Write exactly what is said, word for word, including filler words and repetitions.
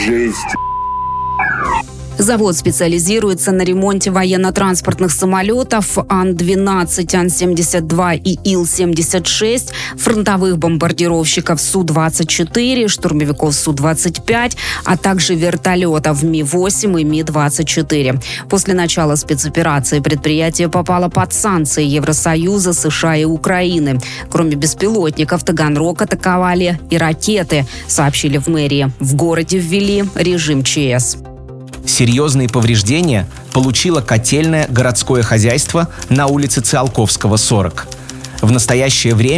Жесть. Завод специализируется на ремонте военно-транспортных самолетов Ан двенадцать, Ан семьдесят два и Ил семьдесят шесть, фронтовых бомбардировщиков Су двадцать четыре, штурмовиков Су двадцать пять, а также вертолетов Ми восемь и Ми двадцать четыре. После начала спецоперации предприятие попало под санкции Евросоюза, США и Украины. Кроме беспилотников, Таганрог атаковали и ракеты, сообщили в мэрии. В городе ввели режим ЧС. Серьезные повреждения получило котельное городское хозяйство на улице Циолковского, сорок. В настоящее время